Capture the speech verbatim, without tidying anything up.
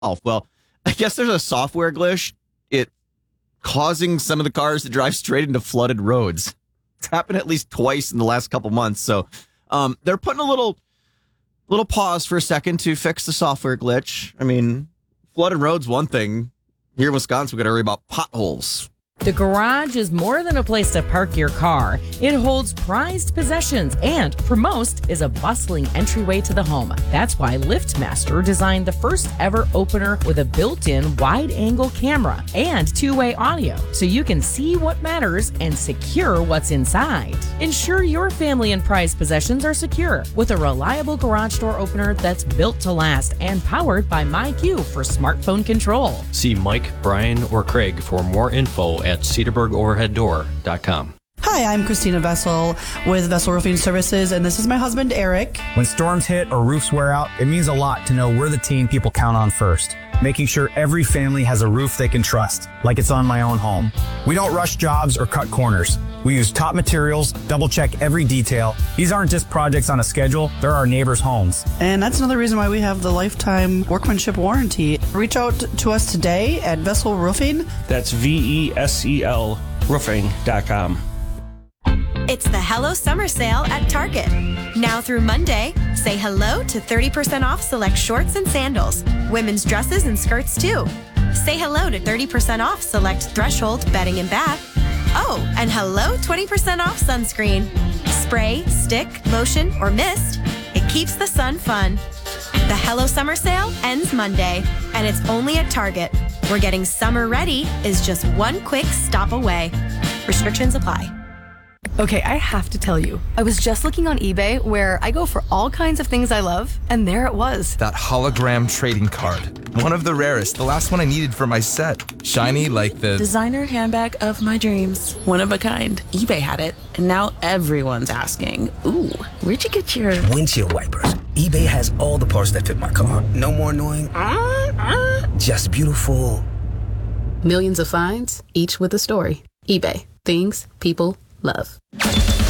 Well, I guess there's a software glitch. It causing some of the cars to drive straight into flooded roads. It's happened at least twice in the last couple months. So um, they're putting a little little pause for a second to fix the software glitch. I mean, flooded roads, one thing. Here in Wisconsin, we got to worry about potholes. The garage is more than a place to park your car. It holds prized possessions and, for most, is a bustling entryway to the home. That's why LiftMaster designed the first ever opener with a built-in wide-angle camera and two-way audio, so you can see what matters and secure what's inside. Ensure your family and prized possessions are secure with a reliable garage door opener that's built to last and powered by MyQ for smartphone control. See Mike, Brian, or Craig for more info at cedarburg overhead door dot com. Hi, I'm Christina Vessel with Vessel Roofing Services, and this is my husband, Eric. When storms hit or roofs wear out, it means a lot to know we're the team people count on first, making sure every family has a roof they can trust, like it's on my own home. We don't rush jobs or cut corners. We use top materials, double-check every detail. These aren't just projects on a schedule, they're our neighbors' homes. And that's another reason why we have the lifetime workmanship warranty. Reach out to us today at Vessel Roofing. That's V E S E L roofing dot com. It's the Hello Summer Sale at Target. Now through Monday, say hello to thirty percent off select shorts and sandals, women's dresses and skirts too. Say hello to thirty percent off select Threshold bedding and bath. Oh, and hello twenty percent off sunscreen. Spray, stick, lotion, or mist, it keeps the sun fun. The Hello Summer Sale ends Monday, and it's only at Target, where getting summer ready is just one quick stop away. Restrictions apply. Okay, I have to tell you, I was just looking on eBay where I go for all kinds of things I love, and there it was. That hologram trading card. One of the rarest, the last one I needed for my set. Shiny like the... designer handbag of my dreams. One of a kind. eBay had it, and now everyone's asking, ooh, where'd you get your... windshield wipers. eBay has all the parts that fit my car. No more annoying... Uh, uh, just beautiful. Millions of finds, each with a story. eBay. Things people love.